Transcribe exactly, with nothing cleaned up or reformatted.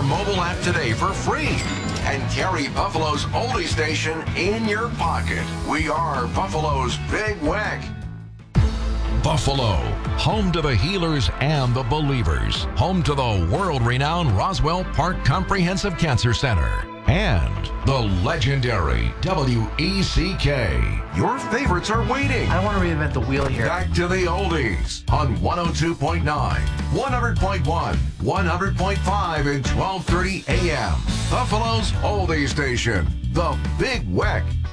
mobile app today for free and carry Buffalo's oldie station in your pocket. We are Buffalo's Big Weck. Buffalo, home to the healers and the believers, home to the world-renowned Roswell Park Comprehensive Cancer Center, and the legendary W E C K. Your favorites are waiting. I don't want to reinvent the wheel here. Back to the oldies on one oh two point nine, one hundred point one, one hundred point five, and twelve thirty A M. Buffalo's oldie station, the Big Weck.